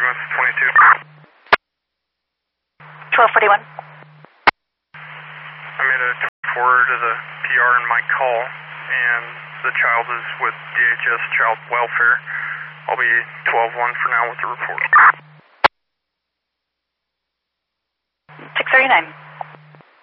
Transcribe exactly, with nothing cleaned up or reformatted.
Loomis twenty-two. twelve forty-one. I made a forward to the P R in my call, and the child is with D H S Child Welfare. I'll be twelve one for now with the report. six thirty-nine.